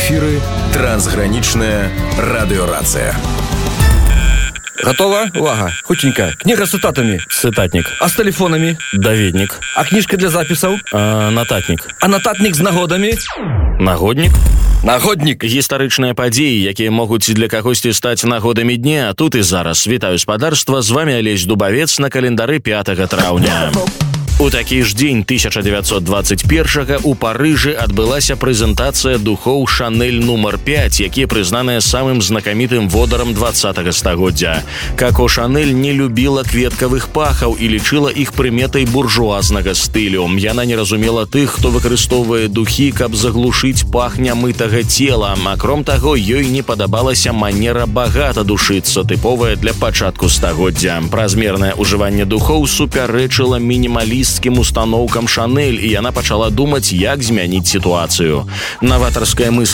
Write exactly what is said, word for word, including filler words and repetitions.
эфіры трансгранічная радыёрацыя. Готова? Увага. Хутенько. Книга с цитатами. Цитатник. А с телефонами? Даведник. А книжка для записов? А, нататник. А нататник з нагодами? Нагодник. Нагодник. Гістарычныя падзеі, якія могуць для кагосьці стаць нагодамі дня, тут і зараз. Вітаю спадарства, з вами Алесь Дубавец на календары пятага траўня. У такі ж дзень тысяча девятьсот двадцать первага у Парыжы адбылася прэзентацыя духоў Шанель нумар пять, якія прызнаныя самым знакамітым водарам двадцатага стагоддзя. Коко Шанель не любіла кветкавых пахаў і лічыла іх прыметай буржуазнага стылю. Яна не разумела тых, хто выкарыстоўвае духі, каб заглушыць пах нямытага цела. Акром таго, ёй не падабалася манера багата душыцца, тыповая для пачатку стагоддзя. Празмернае ўжыванне духоў супярэчыла мінімалістам установкам Шанель, і яна пачала думаць, як змяніць сітуацыю. Наватарская мысль